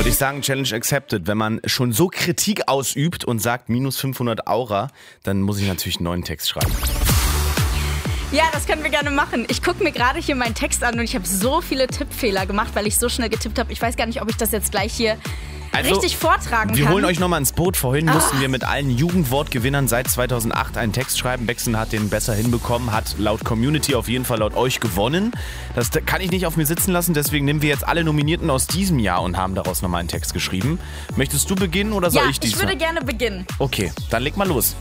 würde ich sagen, Challenge accepted. Wenn man schon so Kritik ausübt und sagt minus 500 Aura, dann muss ich natürlich einen neuen Text schreiben. Ja, das können wir gerne machen. Ich gucke mir gerade hier meinen Text an und ich habe so viele Tippfehler gemacht, weil ich so schnell getippt habe. Ich weiß gar nicht, ob ich das jetzt gleich hier richtig vortragen kann. Wir holen euch nochmal ins Boot. Vorhin mussten wir mit allen Jugendwortgewinnern seit 2008 einen Text schreiben. Bexen hat den besser hinbekommen, hat laut Community auf jeden Fall laut euch gewonnen. Das kann ich nicht auf mir sitzen lassen, deswegen nehmen wir jetzt alle Nominierten aus diesem Jahr und haben daraus nochmal einen Text geschrieben. Möchtest du beginnen oder soll ich diesmal? Ich würde gerne beginnen. Okay, dann leg mal los.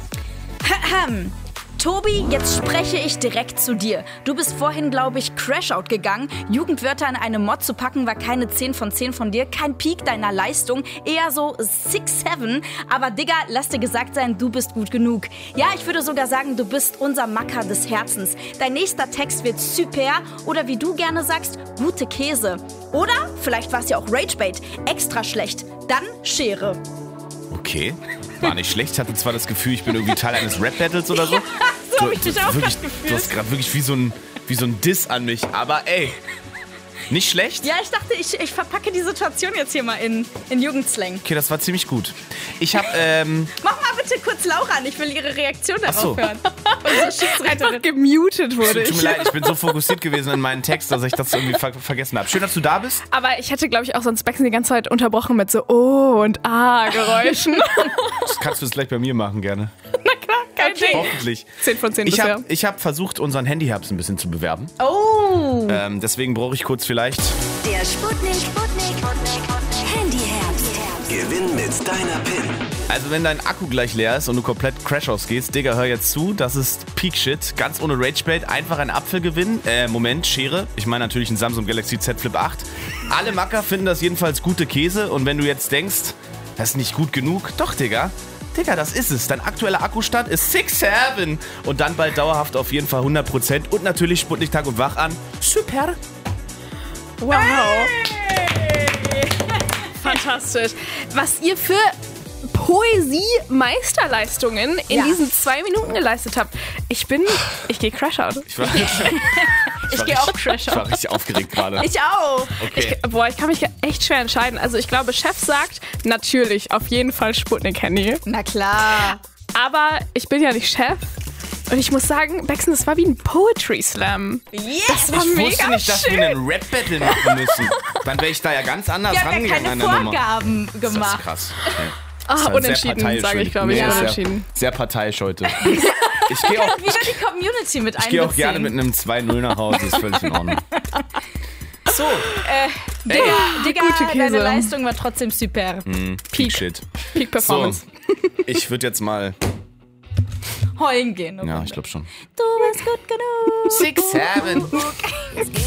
Tobi, jetzt spreche ich direkt zu dir. Du bist vorhin, glaube ich, Crashout gegangen. Jugendwörter in eine Mod zu packen, war keine 10 von 10 von dir. Kein Peak deiner Leistung, eher so 6, 7. Aber Digga, lass dir gesagt sein, du bist gut genug. Ja, ich würde sogar sagen, du bist unser Macker des Herzens. Dein nächster Text wird super oder wie du gerne sagst, gute Käse. Oder, vielleicht war es ja auch Ragebait, extra schlecht. Dann Schere. Okay, war nicht schlecht. Ich hatte zwar das Gefühl, ich bin irgendwie Teil eines Rap-Battles oder so. Ja, so habe ich mich auch wirklich, gerade gefühlt. Du hast gerade wirklich wie so ein Diss an mich. Aber ey, nicht schlecht. Ja, ich dachte, ich verpacke die Situation jetzt hier mal in Jugendslang. Okay, das war ziemlich gut. Ich habe, Mach mal bitte kurz Laura an, ich will ihre Reaktion darauf hören. Einfach gemutet wurde Tut mir leid, ich bin so fokussiert gewesen in meinen Text, dass ich das irgendwie vergessen habe. Schön, dass du da bist. Aber ich hätte, glaube ich, auch sonst Bexen die ganze Zeit unterbrochen mit so Oh und Ah-Geräuschen. Das kannst du jetzt gleich bei mir machen, gerne. Na klar, kein Ding. Hoffentlich. 10 von 10 bisher. Ich hab versucht, unseren Handyherbst ein bisschen zu bewerben. Oh. Deswegen brauche ich kurz vielleicht... Der Sputnik Handyherbst. Gewinn mit deiner PIN. Also wenn dein Akku gleich leer ist und du komplett Crash-Aus gehst, Digga, hör jetzt zu, das ist Peak-Shit. Ganz ohne Ragebait, einfach ein Apfel gewinnen. Schere. Ich meine natürlich ein Samsung Galaxy Z Flip 8. Alle Macker finden das jedenfalls gute Käse. Und wenn du jetzt denkst, das ist nicht gut genug, doch, Digga, das ist es. Dein aktueller Akkustand ist 6, 7. Und dann bald dauerhaft auf jeden Fall 100%. Und natürlich Sputnik Tag und Wach an. Super. Wow. Fantastisch. Was ihr für Poesie-Meisterleistungen in diesen 2 Minuten geleistet habt. Ich gehe Crashout. Ich gehe auch Crashout. Ich war richtig aufgeregt gerade. Ich auch. Okay. Ich kann mich echt schwer entscheiden. Also ich glaube, Chef sagt natürlich auf jeden Fall Sputnik-Handy. Na klar. Aber ich bin ja nicht Chef. Und ich muss sagen, Bexen, das war wie ein Poetry Slam. Yes. Das war Ich mega wusste nicht, dass wir schön. einen Rap-Battle machen müssen. Dann wäre ich da ja ganz anders Wir haben ja rangegangen keine an der Nummer. Vorgaben Das gemacht. ist krass. Okay. Das war Unentschieden, sehr parteiisch, sage ich, glaube ich. Nee, ist Unentschieden. Sehr parteiisch heute. Ich gehe auch, Wieder die Community mit ich geh auch gerne mit einem 2-0 nach Hause, ist völlig in Ordnung. So, Digga, gute Käse. deine Leistung war trotzdem super. Peak-Shit. Peak Performance. So, ich würde jetzt mal... Heulen gehen. Ja, ich glaube schon. Du bist gut genug. 6, 7.